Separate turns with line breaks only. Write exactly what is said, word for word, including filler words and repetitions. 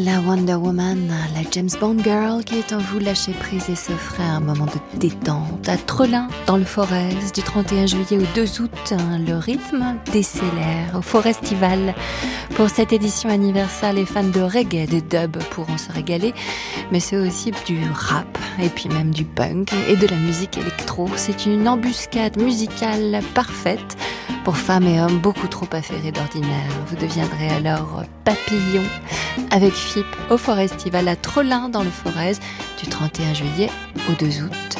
La Wonder Woman, la James Bond Girl qui est en vous lâcher prise et s'offrait un moment de détente. À Trelin, dans le Forez, du trente et un juillet au deux août, le rythme décélère au Forestival. Pour cette édition anniversaire, les fans de reggae, de dub pourront se régaler, mais c'est aussi du rap, et puis même du punk et de la musique électro. C'est une embuscade musicale parfaite pour femmes et hommes beaucoup trop affairés d'ordinaire. Vous deviendrez alors papillon avec F I P au Forestival à Trelin dans le Forez du trente et un juillet au deux août.